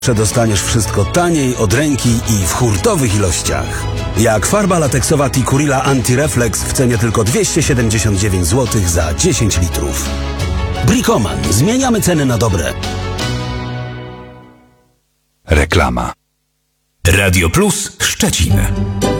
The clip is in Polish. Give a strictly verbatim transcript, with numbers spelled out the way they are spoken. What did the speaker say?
Przedostaniesz wszystko taniej, od ręki i w hurtowych ilościach. Jak farba lateksowa Tikurila Anti-Reflex w cenie tylko dwieście siedemdziesiąt dziewięć złotych za dziesięć litrów. Bricoman. Zmieniamy ceny na dobre. Reklama. Radio Plus Szczecin.